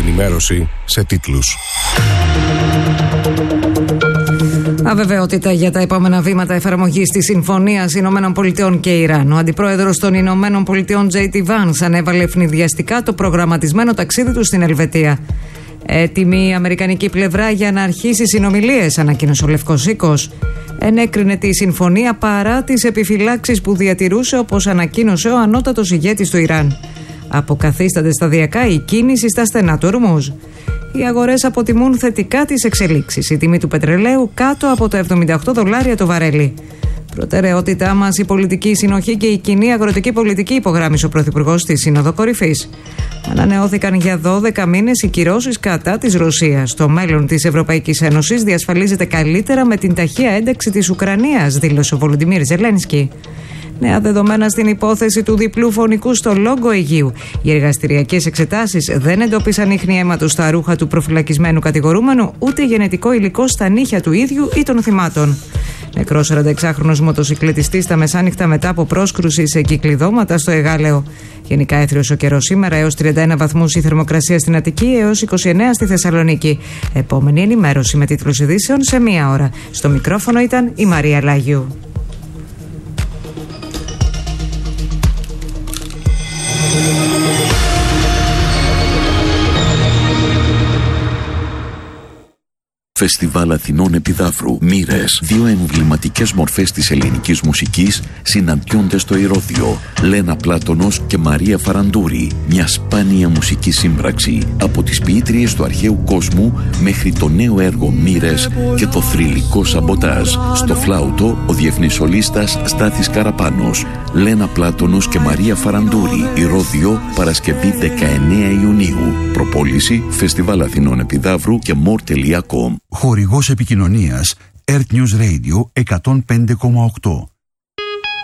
ενημέρωση σε τίτλους. Αβεβαιότητα για τα επόμενα βήματα εφαρμογής της Συμφωνίας Ηνωμένων Πολιτειών και Ιράν. Ο αντιπρόεδρος των Ηνωμένων Πολιτειών J.D. Vance ανέβαλε ευνηδιαστικά το προγραμματισμένο ταξίδι του στην Ελβετία. Έτοιμη η αμερικανική πλευρά για να αρχίσει συνομιλίες, ανακοίνωσε ο Λευκός Οίκος. Ενέκρινε τη συμφωνία παρά τις επιφυλάξεις που διατηρούσε, όπως ανακοίνωσε ο ανώτατος ηγέτης του Ιράν. Αποκαθίσταται σταδιακά η κίνηση στα στενά του Ορμούζ. Οι αγορές αποτιμούν θετικά τις εξελίξεις. Η τιμή του πετρελαίου κάτω από τα $78 το βαρέλι. Προτεραιότητά μας η πολιτική συνοχή και η κοινή αγροτική πολιτική, υπογράμμισε ο Πρωθυπουργός στη Σύνοδο Κορυφής. Ανανεώθηκαν για 12 μήνες οι κυρώσεις κατά της Ρωσίας. Το μέλλον της Ευρωπαϊκής Ένωσης διασφαλίζεται καλύτερα με την ταχεία ένταξη της Ουκρανίας, δήλωσε ο Βολοντιμίρ Ζελένσκι. Νέα δεδομένα στην υπόθεση του διπλού φωνικού στο Λόγκο Αιγείου. Οι εργαστηριακές εξετάσεις δεν εντόπισαν ίχνη αίματος στα ρούχα του προφυλακισμένου κατηγορούμενου, ούτε γενετικό υλικό στα νύχια του ίδιου ή των θυμάτων. Νεκρός 46χρονος μοτοσυκλετιστής τα μεσάνυχτα μετά από πρόσκρουση σε κυκλειδώματα στο Εγάλεο. Γενικά έθριος ο καιρός σήμερα, έως 31 βαθμούς η θερμοκρασία στην Αττική, έως 29 στη Θεσσαλονίκη. Επόμενη ενημέρωση με τίτλους ειδήσεων σε 1 ώρα. Στο μικρόφωνο ήταν η Μαρία Λάγιου. Φεστιβάλ Αθηνών Επιδαύρου. Μοίρες. 2 εμβληματικές μορφές της ελληνικής μουσικής συναντιόνται στο Ηρώδειο. Λένα Πλάτωνος και Μαρία Φαραντούρη. Μια σπάνια μουσική σύμπραξη. Από τις ποιήτριες του αρχαίου κόσμου μέχρι το νέο έργο Μοίρες και το θρυλικό Σαμποτάζ. Στο φλάουτο ο διεθνής σολίστας Στάθης Καραπάνος. Λένα Πλάτωνος και Μαρία Φαραντούρη. Ηρώδειο, Παρασκευή 19 Ιουνίου. Προπόληση Φεστιβάλ Αθηνών Επιδαύρου και more.com. Χορηγός επικοινωνίας Earth News Radio 105,8.